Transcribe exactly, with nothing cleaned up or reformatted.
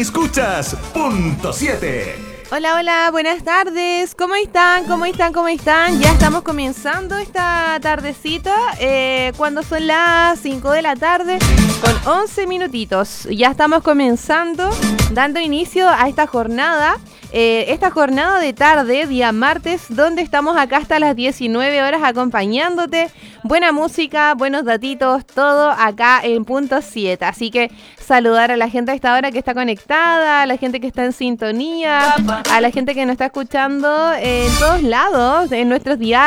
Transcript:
Escuchas Punto siete. Hola, hola, buenas tardes. ¿Cómo están? ¿Cómo están? ¿Cómo están? Ya estamos comenzando esta tardecita, eh, cuando son las cinco de la tarde, con once minutitos. Ya estamos comenzando, dando inicio a esta jornada, eh, esta jornada de tarde, día martes, donde estamos acá hasta las diecinueve horas acompañándote. Buena música, buenos datitos, todo acá en Punto siete. Así que saludar a la gente a esta hora que está conectada, a la gente que está en sintonía, a la gente que nos está escuchando en todos lados, en nuestros diarios.